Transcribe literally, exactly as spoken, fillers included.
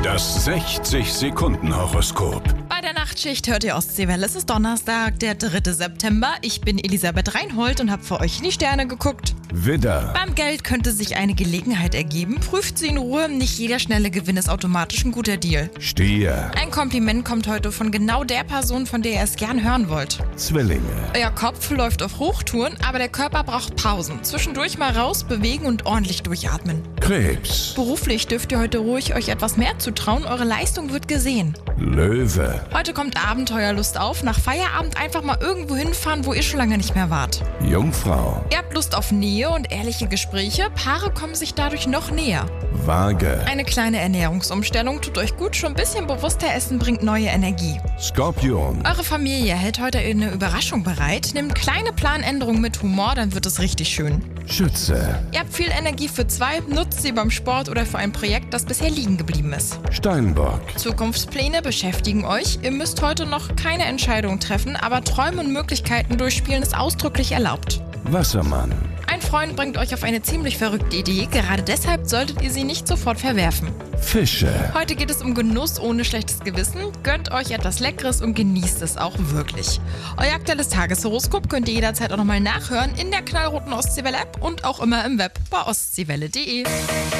Das sechzig-Sekunden-Horoskop. Bei der Nachtschicht hört ihr Ostseewelle. Es ist Donnerstag, der dritte September. Ich bin Elisabeth Reinhold und habe für euch in die Sterne geguckt. Widder, Beim Geld könnte sich eine Gelegenheit ergeben. Prüft sie in Ruhe. Nicht jeder schnelle Gewinn ist automatisch ein guter Deal. Stier, Ein Kompliment kommt heute von genau der Person, von der ihr es gern hören wollt. Zwillinge, Euer Kopf läuft auf Hochtouren, aber der Körper braucht Pausen. Zwischendurch mal raus, bewegen und ordentlich durchatmen. Krebs, Beruflich dürft ihr heute ruhig euch etwas mehr zutrauen. Eure Leistung wird gesehen. Löwe, Heute kommt Abenteuerlust auf. Nach Feierabend einfach mal irgendwo hinfahren, wo ihr schon lange nicht mehr wart. Jungfrau, Ihr habt Lust auf Nähe und ehrliche Gespräche. Paare kommen sich dadurch noch näher. Waage, Eine kleine Ernährungsumstellung tut euch gut. Schon ein bisschen bewusster essen bringt neue Energie. Skorpion, Eure Familie hält heute eine Überraschung bereit. Nehmt kleine Planänderungen mit Humor, dann wird es richtig schön. Schütze, Ihr habt viel Energie für zwei, nutzt sie beim Sport oder für ein Projekt, das bisher liegen geblieben ist. Steinbock, Zukunftspläne beschäftigen euch. Ihr müsst heute noch keine Entscheidung treffen, aber Träume und Möglichkeiten durchspielen ist ausdrücklich erlaubt. Wassermann, Ein Freund bringt euch auf eine ziemlich verrückte Idee, gerade deshalb solltet ihr sie nicht sofort verwerfen. Fische, Heute geht es um Genuss ohne schlechtes Gewissen. Gönnt euch etwas Leckeres und genießt es auch wirklich. Euer aktuelles Tageshoroskop könnt ihr jederzeit auch nochmal nachhören in der knallroten Ostseewelle-App und auch immer im Web bei ostseewelle punkt de.